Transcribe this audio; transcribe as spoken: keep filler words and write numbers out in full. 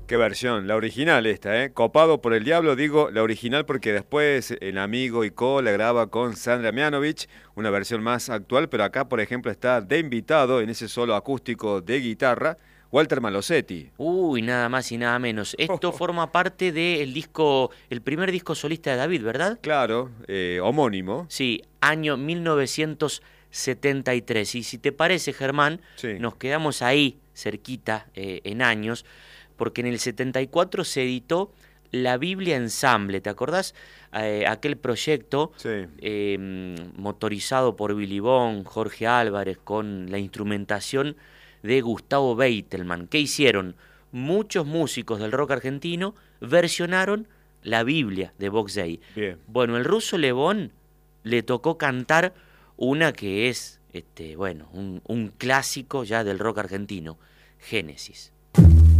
Qué versión, la original esta, ¿eh? Copado por el diablo, digo la original porque después el amigo Ico la graba con Sandra Mianovich, una versión más actual, pero acá, por ejemplo, está de invitado en ese solo acústico de guitarra, Walter Malosetti. Uy, nada más y nada menos. Esto forma parte del disco, el primer disco solista de David, ¿verdad? Claro, eh, homónimo. Sí, año mil novecientos setenta y tres. Y si te parece, Germán, Sí. nos quedamos ahí, cerquita, eh, en años, porque en el setenta y cuatro se editó La Biblia Ensamble. ¿Te acordás? Eh, aquel proyecto Sí. eh, motorizado por Billy Bond, Jorge Álvarez, con la instrumentación de Gustavo Beitelman. ¿Qué hicieron? Muchos músicos del rock argentino versionaron la Biblia de Box Day. Bien. Bueno, el ruso Lebón le tocó cantar una que es, este, bueno, un, un clásico ya del rock argentino, Génesis.